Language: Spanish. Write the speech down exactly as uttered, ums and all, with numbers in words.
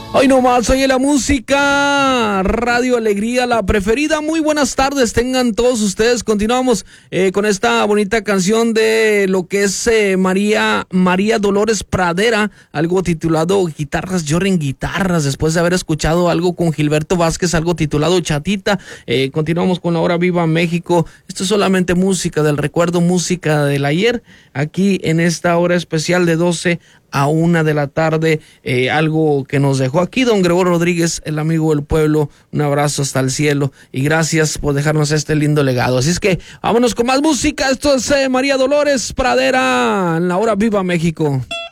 Hoy nomás, oye la música, Radio Alegría, la preferida. Muy buenas tardes, tengan todos ustedes. Continuamos eh, con esta bonita canción de lo que es eh, María María Dolores Pradera, algo titulado Guitarras Lloren Guitarras, después de haber escuchado algo con Gilberto Vázquez, algo titulado Chatita. Eh, continuamos con la hora Viva México. Esto es solamente música del recuerdo, música del ayer, aquí en esta hora especial de doce a una de la tarde, eh, algo que nos dejó aquí don Gregorio Rodríguez, el amigo del pueblo. Un abrazo hasta el cielo y gracias por dejarnos este lindo legado. Así es que vámonos con más música. Esto es eh, María Dolores Pradera en la hora Viva México.